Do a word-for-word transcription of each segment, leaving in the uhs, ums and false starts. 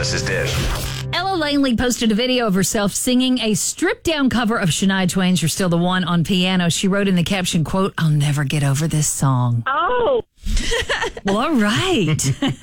Dallas's Dish. Ella Langley posted a video of herself singing a stripped-down cover of Shania Twain's You're Still the One on piano. She wrote in the caption, quote, "I'll never get over this song." Oh. Well, all right.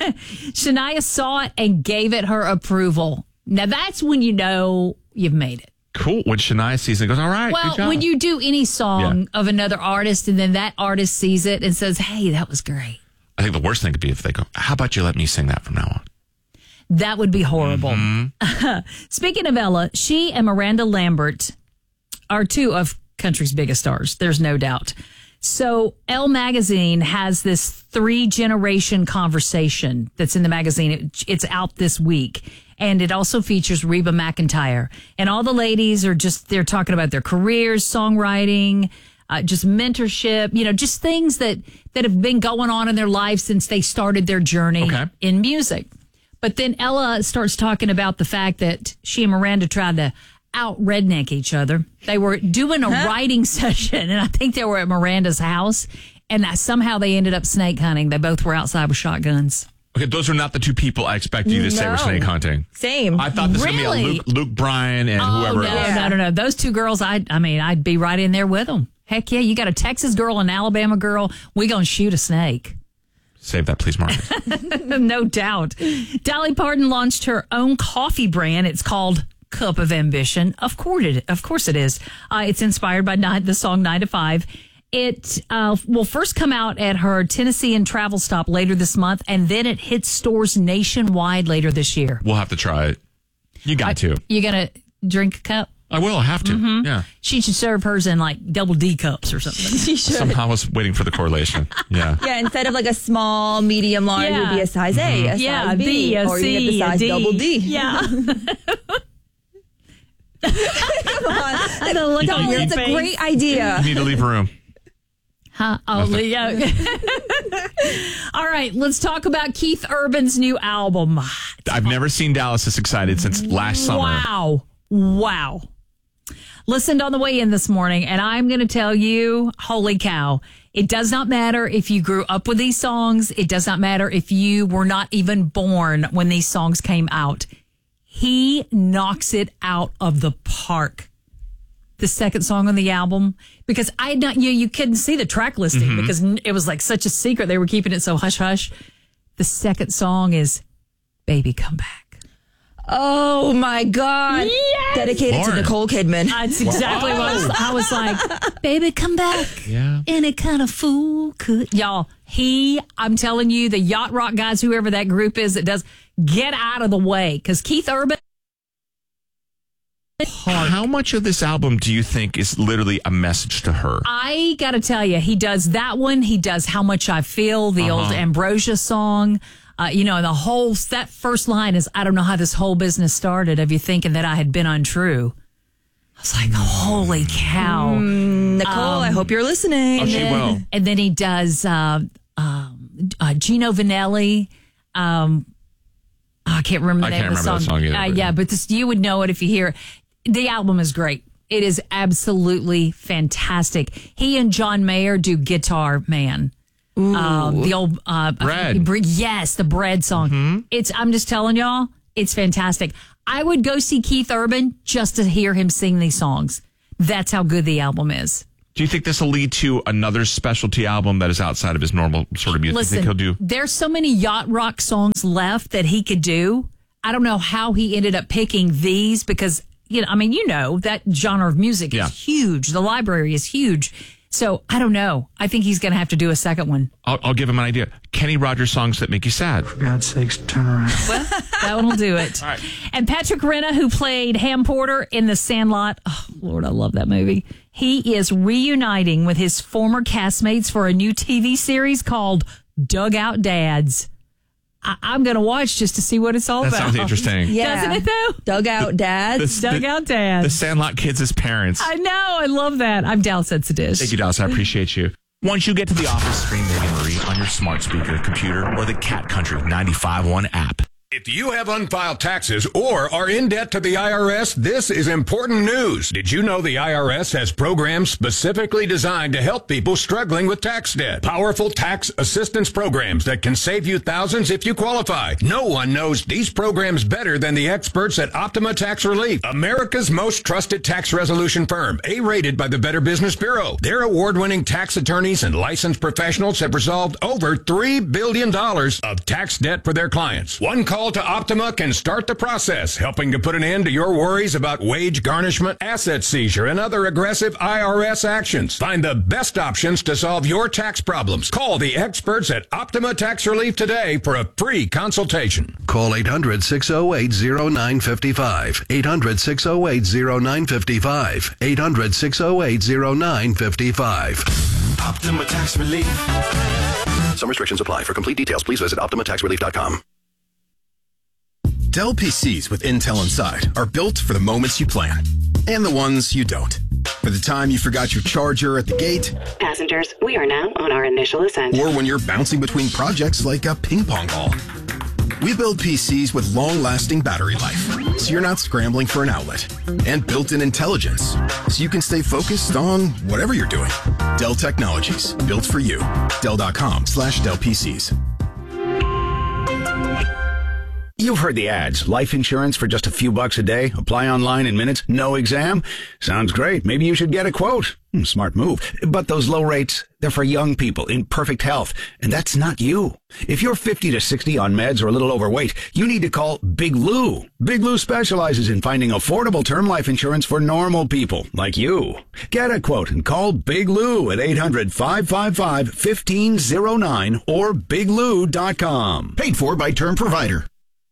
Shania saw it and gave it her approval. Now, that's when you know you've made it. Cool. When Shania sees it, goes, all right, Well, good job. when you do any song Yeah. of another artist and then that artist sees it and says, hey, that was great. I think the worst thing could be if they go, how about you let me sing that from now on? That would be horrible. Mm-hmm. Speaking of Ella, she and Miranda Lambert are two of country's biggest stars. There's no doubt. So Elle Magazine has this three-generation conversation that's in the magazine. It, it's out this week. And it also features Reba McEntire. And all the ladies are just, they're talking about their careers, songwriting, uh, just mentorship, you know, just things that, that have been going on in their lives since they started their journey Okay. in music. But then Ella starts talking about the fact that she and Miranda tried to out redneck each other. They were doing a writing session, and I think they were at Miranda's house, and somehow they ended up snake hunting. They both were outside with shotguns. Okay, those are not the two people I expected you to say were No. snake hunting. Same. I thought this was going to Really? be a Luke, Luke Bryan and Oh, whoever no, else. no, no, no. Those two girls, I, I mean, I'd be right in there with them. Heck yeah, you got a Texas girl and an Alabama girl. We gonna shoot a snake. Save that, please, Marcus. No doubt. Dolly Parton launched her own coffee brand. It's called Cup of Ambition. Of course it, of course it is. Uh, it's inspired by nine, the song Nine to Five. It uh, will first come out at her Tennessee and travel stop later this month, and then it hits stores nationwide later this year. We'll have to try it. You got to. You gonna drink a cup? I will. I have to. Mm-hmm. Yeah. She should serve hers in like double D cups or something. She should. Somehow I was waiting for the correlation. Yeah. Yeah, instead of like a small, medium, large, Yeah. it would be a size A, a Yeah, size B, B, a or you C, get the a size D. double D. Yeah. Come on. The look on you- your It's a face. great idea. You need to leave a room. Huh? Oh, yeah. All right, let's talk about Keith Urban's new album. I've never seen Dallas this excited since last summer. Wow. Wow. Listened on the way in this morning, and I'm going to tell you, holy cow, it does not matter if you grew up with these songs. It does not matter if you were not even born when these songs came out. He knocks it out of the park. The second song on the album, because I had not, you, you couldn't see the track listing Mm-hmm. because it was like such a secret. They were keeping it so hush hush. The second song is Baby Come Back. Oh my God. Yes! Dedicated Lauren. to Nicole Kidman. That's exactly what I was, I was like, baby, come back. Yeah. Any kind of fool could. Y'all, he, I'm telling you, the Yacht Rock guys, whoever that group is that does, get out of the way. Because Keith Urban. How much of this album do you think is literally a message to her? I got to tell you, he does that one. He does How Much I Feel, the Uh-huh. old Ambrosia song. Uh, you know, the whole, that first line is, I don't know how this whole business started of you thinking that I had been untrue. I was like, holy cow. Nicole, I hope you're listening. Oh, she will. And then he does uh, um, uh, Gino Vanelli. Um, I can't remember the I name can't of the remember song. that song either, uh, but- yeah, but this, you would know it if you hear it. The album is great. It is absolutely fantastic. He and John Mayer do Guitar Man. Um, the old uh, Bread. Bre- yes, the Bread song. Mm-hmm. It's. I'm just telling y'all, it's fantastic. I would go see Keith Urban just to hear him sing these songs. That's how good the album is. Do you think this will lead to another specialty album that is outside of his normal sort of music? Listen, think he'll do? there's so many yacht rock songs left that he could do. I don't know how he ended up picking these because, you know, I mean, you know, that genre of music Yeah. is huge. The library is huge. So I don't know. I think he's going to have to do a second one. I'll, I'll give him an idea. Kenny Rogers songs that make you sad. For God's sakes, turn around. Well, that one will do it. All right. And Patrick Renna, who played Ham Porter in The Sandlot, oh, Lord, I love that movie. He is reuniting with his former castmates for a new T V series called Dugout Dads. I- I'm going to watch just to see what it's all That about. sounds interesting. Yeah. Doesn't it, though? Dugout dads. The- Dugout Dads. The Sandlot kids as parents. I know. I love that. I'm Dallas at Sadish. Thank you, Dallas. I appreciate you. Once you get to the office, stream Megan Marie on your smart speaker, computer, or the Cat Country ninety-five point one app. If you have unfiled taxes or are in debt to the I R S, this is important news. Did you know the I R S has programs specifically designed to help people struggling with tax debt? Powerful tax assistance programs that can save you thousands if you qualify. No one knows these programs better than the experts at Optima Tax Relief, America's most trusted tax resolution firm, A-rated by the Better Business Bureau. Their award-winning tax attorneys and licensed professionals have resolved over three billion dollars of tax debt for their clients. One call to Optima can start the process, helping to put an end to your worries about wage garnishment, asset seizure, and other aggressive I R S actions. Find the best options to solve your tax problems. Call the experts at Optima Tax Relief today for a free consultation. Call eight hundred, six oh eight, oh nine five five. eight hundred, six oh eight, oh nine five five. eight hundred, six oh eight, oh nine five five. Optima Tax Relief. Some restrictions apply. For complete details, please visit optima tax relief dot com. Dell P Cs with Intel inside are built for the moments you plan and the ones you don't. For the time you forgot your charger at the gate. Passengers, we are now on our initial ascent. Or when you're bouncing between projects like a ping pong ball. We build P Cs with long-lasting battery life, so you're not scrambling for an outlet. And built-in intelligence, so you can stay focused on whatever you're doing. Dell Technologies, built for you. Dell.com slash Dell PCs. You've heard the ads. Life insurance for just a few bucks a day. Apply online in minutes. No exam. Sounds great. Maybe you should get a quote. Hmm, smart move. But those low rates, they're for young people in perfect health. And that's not you. If you're fifty to sixty on meds or a little overweight, you need to call Big Lou. Big Lou specializes in finding affordable term life insurance for normal people like you. Get a quote and call Big Lou at eight hundred, five five five, one five zero nine or big lou dot com. Paid for by Term Provider.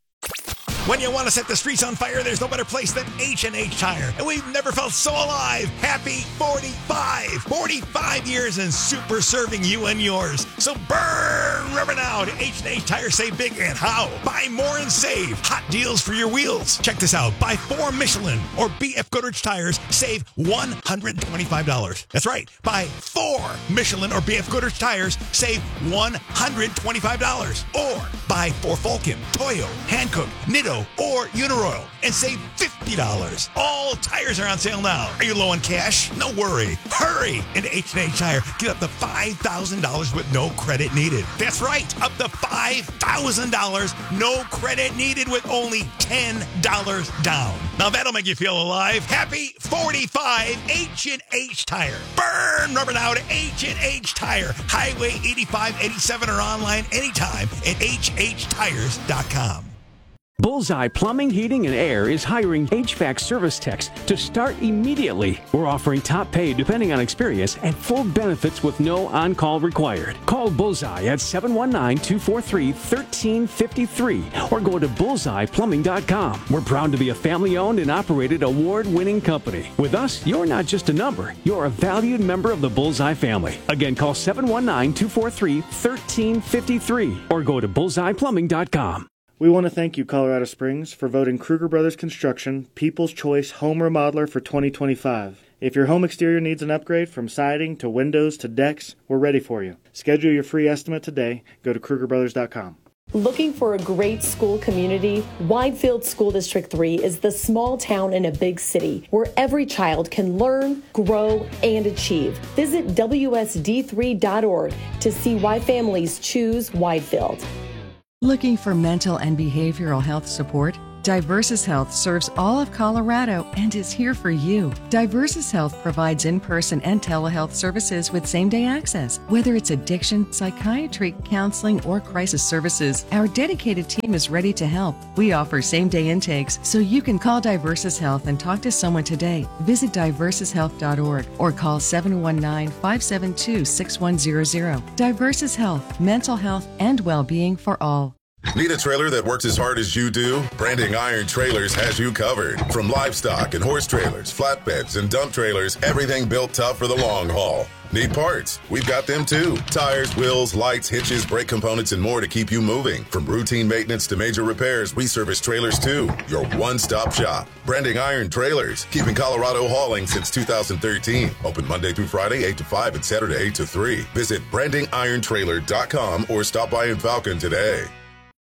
When you want to set the streets on fire, there's no better place than H and H Tire. And we've never felt so alive. Happy forty-five. forty-five years and super serving you and yours. So burn rubber now to H and H Tire. Save big and how? Buy more and save. Hot deals for your wheels. Check this out. Buy four Michelin or B F Goodrich tires. Save one hundred twenty-five dollars. That's right. Buy four Michelin or B F Goodrich tires. Save one hundred twenty-five dollars. Or buy four Vulcan, Toyo, Hankook, Nitto, or Uniroyal and save fifty dollars. All tires are on sale now. Are you low on cash? No worry. Hurry into H and H Tire. Get up to five thousand dollars with no credit needed. That's right. Up to five thousand dollars. No credit needed with only ten dollars down. Now that'll make you feel alive. Happy forty-five. H and H Tire. Burn rubber now to H and H Tire. Highway eighty-five eighty-seven or online anytime at H H tires dot com. Bullseye Plumbing, Heating, and Air is hiring H V A C service techs to start immediately. We're offering top pay depending on experience and full benefits with no on-call required. Call Bullseye at seven one nine, two four three, one three five three or go to bullseye plumbing dot com. We're proud to be a family-owned and operated award-winning company. With us, you're not just a number. You're a valued member of the Bullseye family. Again, call seven one nine, two four three, one three five three or go to bullseye plumbing dot com. We want to thank you, Colorado Springs, for voting Kruger Brothers Construction People's Choice Home Remodeler for twenty twenty-five. If your home exterior needs an upgrade from siding to windows to decks, we're ready for you. Schedule your free estimate today. Go to kruger brothers dot com. Looking for a great school community? Widefield School District three is the small town in a big city where every child can learn, grow, and achieve. Visit W S D three dot org to see why families choose Widefield. Looking for mental and behavioral health support? Diversus Health serves all of Colorado and is here for you. Diversus Health provides in-person and telehealth services with same-day access. Whether it's addiction, psychiatry, counseling, or crisis services, our dedicated team is ready to help. We offer same-day intakes, so you can call Diversus Health and talk to someone today. Visit diversus health dot org or call seven one nine, five seven two, six one zero zero. Diversus Health, mental health and well-being for all. Need a trailer that works as hard as you do? Branding Iron Trailers has you covered. From livestock and horse trailers, flatbeds, and dump trailers, everything built tough for the long haul. Need parts? We've got them too. Tires, wheels, lights, hitches, brake components, and more to keep you moving. From routine maintenance to major repairs, we service trailers too. Your one-stop shop. Branding Iron Trailers. Keeping Colorado hauling since two thousand thirteen. Open Monday through Friday, eight to five, and Saturday, eight to three. Visit branding iron trailer dot com or stop by in Falcon today.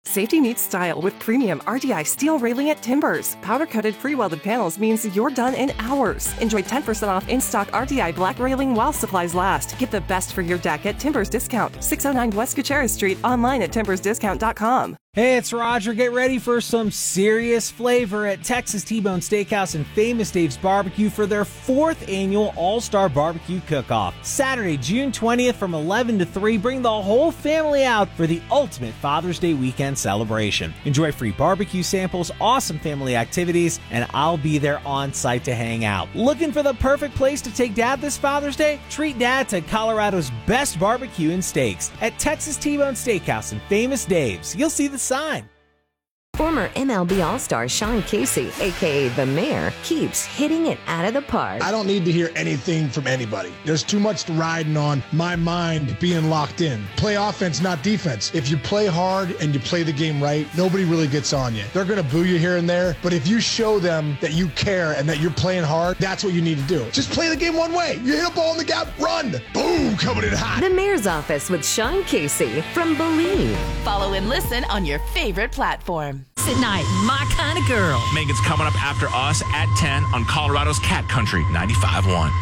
Safety meets style with premium R D I steel railing at Timbers. Powder-coated pre-welded panels means you're done in hours. Enjoy ten percent off in-stock R D I black railing while supplies last. Get the best for your deck at Timbers Discount. six oh nine West Gutierrez Street. Online at timbers discount dot com. Hey, it's Roger. Get ready for some serious flavor at Texas T-Bone Steakhouse and Famous Dave's Barbecue for their fourth annual All-Star Barbecue Cook-Off. Saturday, June twentieth from eleven to three. Bring the whole family out for the ultimate Father's Day weekend celebration. Enjoy free barbecue samples, awesome family activities, and I'll be there on site to hang out. Looking for the perfect place to take Dad this Father's Day? Treat Dad to Colorado's best barbecue and steaks at Texas T-Bone Steakhouse and Famous Dave's. You'll see the sign. Former M L B All-Star Sean Casey, a k a. The Mayor, keeps hitting it out of the park. I don't need to hear anything from anybody. There's too much riding on my mind being locked in. Play offense, not defense. If you play hard and you play the game right, nobody really gets on you. They're going to boo you here and there, but if you show them that you care and that you're playing hard, that's what you need to do. Just play the game one way. You hit a ball in the gap, run. Boom, coming in hot. The Mayor's Office with Sean Casey from Believe. Follow and listen on your favorite platform. At night, my kind of girl. Megan's coming up after us at ten on Colorado's Cat Country ninety-five point one.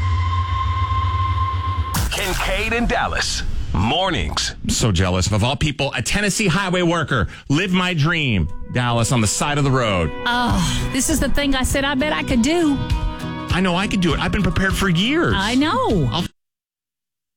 Kincaid and Dallas. Mornings. I'm so jealous of, of all people, a Tennessee highway worker. Live my dream. Dallas on the side of the road. Oh, this is the thing I said I bet I could do. I know I could do it. I've been prepared for years. I know. I'll